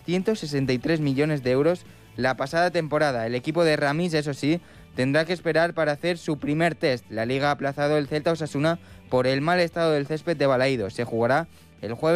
163 millones de euros la pasada temporada. El equipo de Ramis, eso sí, tendrá que esperar para hacer su primer test. La Liga ha aplazado el Celta Osasuna por el mal estado del césped de Balaídos. Se jugará el jueves